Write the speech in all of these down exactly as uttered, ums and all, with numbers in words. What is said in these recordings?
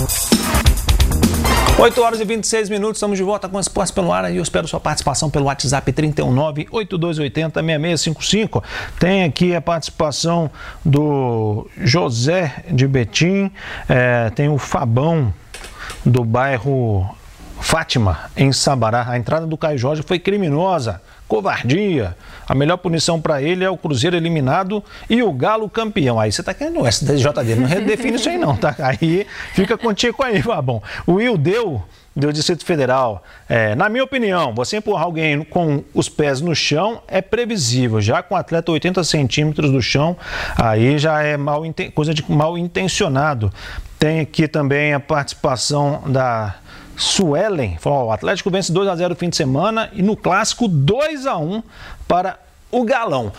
oito horas e vinte e seis minutos, estamos de volta com o Esportes pelo Ar e eu espero sua participação pelo WhatsApp trinta e um nove, oito dois oito zero, seis seis cinco cinco. Tem aqui a participação do José de Betim, é, tem o Fabão do bairro Fátima, em Sabará. A entrada do Caio Jorge foi criminosa, covardia. A melhor punição para ele é o Cruzeiro eliminado e o Galo campeão. Aí você tá querendo o S T J dele, não redefine isso aí não, tá? Aí fica contigo aí, Fabão. O Will deu do Distrito Federal. É, na minha opinião, você empurrar alguém com os pés no chão é previsível. Já com o atleta oitenta centímetros do chão, aí já é mal, coisa de mal intencionado. Tem aqui também a participação da Suelen. Falou, o Atlético vence dois a zero no fim de semana e no Clássico dois a um para o Galão.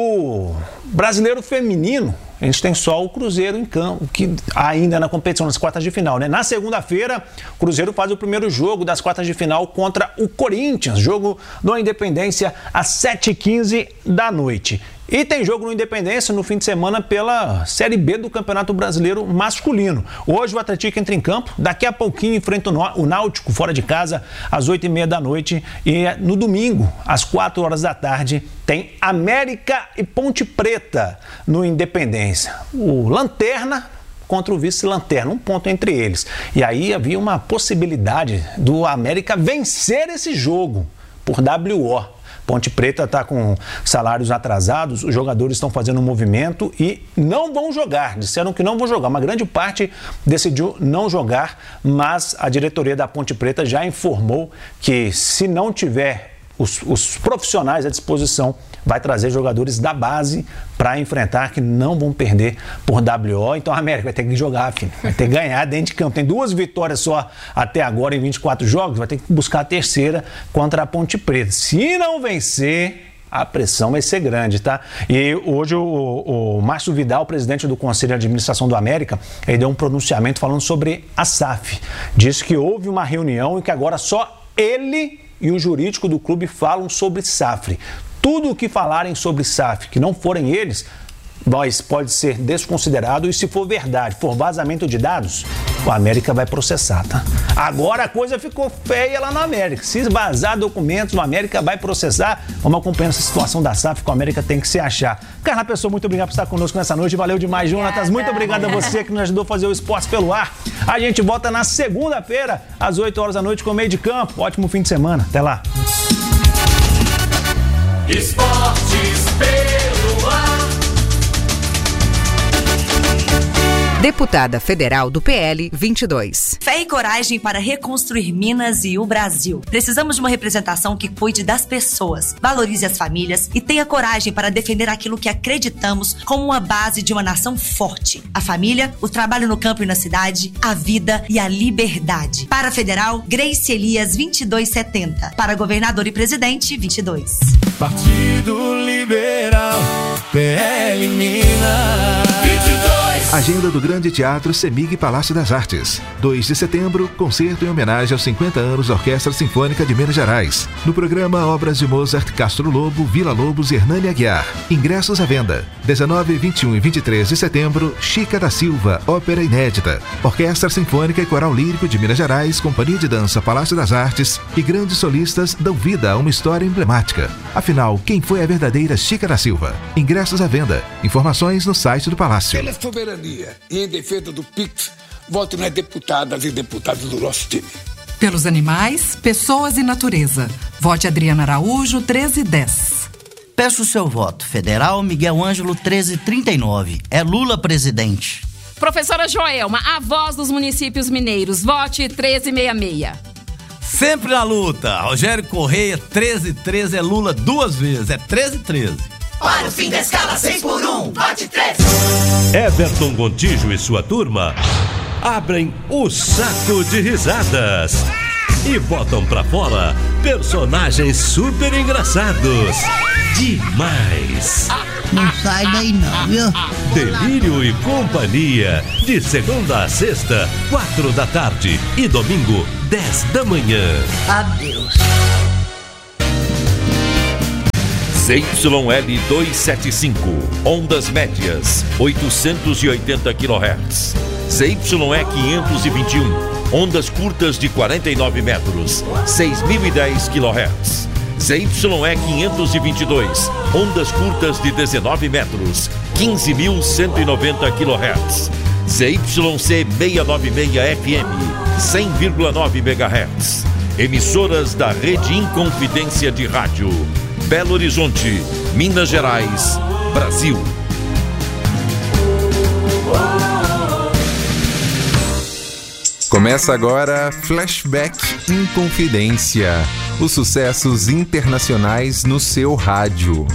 O brasileiro feminino, a gente tem só o Cruzeiro em campo, que ainda na competição nas quartas de final, né? Na segunda-feira, o Cruzeiro faz o primeiro jogo das quartas de final contra o Corinthians, jogo no Independência às sete e quinze da noite. E tem jogo no Independência no fim de semana pela Série B do Campeonato Brasileiro Masculino. Hoje o Atlético entra em campo, daqui a pouquinho enfrenta o Náutico fora de casa às oito e meia da noite. E no domingo, às quatro horas da tarde, tem América e Ponte Preta no Independência. O Lanterna contra o vice-lanterna, um ponto entre eles. E aí havia uma possibilidade do América vencer esse jogo por W O. Ponte Preta está com salários atrasados, os jogadores estão fazendo um movimento e não vão jogar. Disseram que não vão jogar. Uma grande parte decidiu não jogar, mas a diretoria da Ponte Preta já informou que se não tiver os, os profissionais à disposição, vai trazer jogadores da base para enfrentar, que não vão perder por W O. Então a América vai ter que jogar, filho. Vai ter que ganhar dentro de campo. Tem duas vitórias só até agora em vinte e quatro jogos, vai ter que buscar a terceira contra a Ponte Preta. Se não vencer, a pressão vai ser grande, tá? E hoje o, o Márcio Vidal, presidente do Conselho de Administração do América, ele deu um pronunciamento falando sobre a S A F. Disse que houve uma reunião e que agora só ele e o jurídico do clube falam sobre S A F. Tudo o que falarem sobre S A F, que não forem eles, mas pode ser desconsiderado, e se for verdade, for vazamento de dados, o América vai processar, tá? Agora a coisa ficou feia lá no América. Se vazar documentos, o América vai processar. Vamos acompanhando essa situação da S A F, que o América tem que se achar. Carla Pessoa, muito obrigado por estar conosco nessa noite. Valeu demais, Jonatas. Muito obrigado a você que nos ajudou a fazer o Esportes pelo Ar. A gente volta na segunda-feira, às oito horas da noite, com o Meio de Campo. Ótimo fim de semana. Até lá. Esportes pelo Ar. Deputada Federal do P L vinte e dois. Fé e coragem para reconstruir Minas e o Brasil. Precisamos de uma representação que cuide das pessoas, valorize as famílias e tenha coragem para defender aquilo que acreditamos como uma base de uma nação forte. A família, o trabalho no campo e na cidade, a vida e a liberdade. Para a Federal, Grace Elias vinte e dois setenta. Para governador e presidente, vinte e dois. Partido Liberal, P L Minas. vinte e dois. Agenda do Grande Teatro Semig Palácio das Artes. dois de setembro, concerto em homenagem aos cinquenta anos da Orquestra Sinfônica de Minas Gerais. No programa, obras de Mozart, Castro Lobo, Vila Lobos e Hernani Aguiar. Ingressos à venda. dezenove, vinte e um e vinte e três de setembro, Chica da Silva, ópera inédita. Orquestra Sinfônica e Coral Lírico de Minas Gerais, Companhia de Dança Palácio das Artes e grandes solistas dão vida a uma história emblemática. Afinal, quem foi a verdadeira Chica da Silva? Ingressos à venda. Informações no site do Palácio. Pela soberania e em defesa do P I C, vote nas deputadas e deputados do nosso time. Pelos animais, pessoas e natureza. Vote Adriana Araújo, treze dez. Peço o seu voto. Federal, Miguel Ângelo, treze trinta e nove. É Lula presidente. Professora Joelma, a voz dos municípios mineiros. Vote treze sessenta e seis. Sempre na luta. Rogério Correia, treze treze. É Lula duas vezes. É treze treze. Para o fim da escala seis por um, vote treze. Everton Gontijo e sua turma abrem o saco de risadas e botam pra fora personagens super engraçados. Demais. Não sai daí não, viu? Delírio e Companhia, de segunda a sexta, quatro da tarde e domingo, dez da manhã. Adeus. Z Y L duzentos e setenta e cinco, ondas médias, oitocentos e oitenta quilohertz. Z Y E quinhentos e vinte e um, ondas curtas de quarenta e nove metros, seis mil e dez quilohertz. Z Y E quinhentos e vinte e dois, ondas curtas de dezenove metros, quinze mil cento e noventa quilohertz. Z Y C seiscentos e noventa e seis F M, cem vírgula nove megahertz. Emissoras da Rede Inconfidência de Rádio. Belo Horizonte, Minas Gerais, Brasil. Começa agora Flashback Inconfidência. Os sucessos internacionais no seu rádio.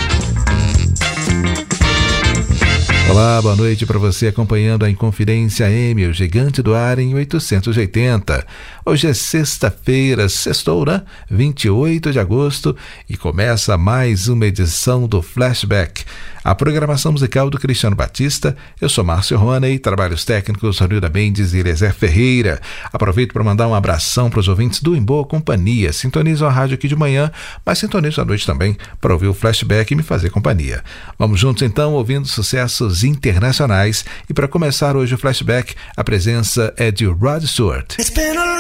Olá, boa noite para você acompanhando a Inconfidência M, o gigante do ar em oitocentos e oitenta. Hoje é sexta-feira, sextou, né? vinte e oito de agosto e começa mais uma edição do Flashback. A programação musical do Cristiano Batista. Eu sou Márcio Roney, trabalhos técnicos Ronilda Mendes e Eliezer Ferreira. Aproveito para mandar um abração para os ouvintes do Em Boa Companhia. Sintonizam a rádio aqui de manhã, mas sintonizam à noite também para ouvir o Flashback e me fazer companhia. Vamos juntos então, ouvindo sucessos internacionais. E para começar hoje o Flashback, a presença é de Rod Stewart. It's been a